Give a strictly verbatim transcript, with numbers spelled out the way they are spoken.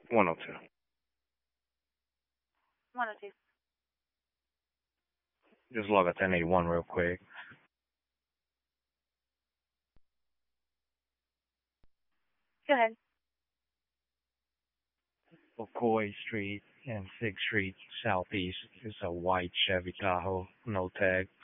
one oh two. one oh two. Just log a ten eighty-one real quick. Go ahead. McCoy Street and sixth Street Southeast is a white Chevy Tahoe, no tag.